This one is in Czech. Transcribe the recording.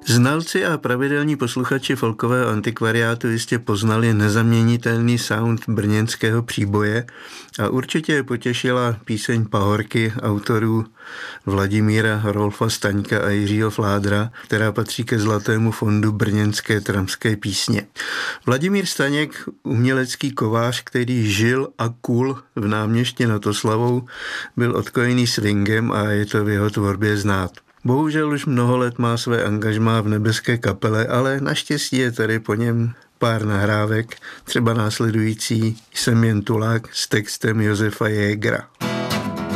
Znalci a pravidelní posluchači folkového antikvariátu jistě poznali nezaměnitelný sound brněnského příboje a určitě je potěšila píseň Pahorky autorů Vladimíra Rolfa Staňka a Jiřího Fládra, která patří ke zlatému fondu brněnské tramské písně. Vladimír Staněk, umělecký kovář, který žil a kul v Náměšti nad Oslavou, byl odkojený swingem a je to v jeho tvorbě znát. Bohužel už mnoho let má své angažmá v Nebeské kapele, ale naštěstí je tady po něm pár nahrávek, třeba následující Jsem jen tulák s textem Josefa Jägera.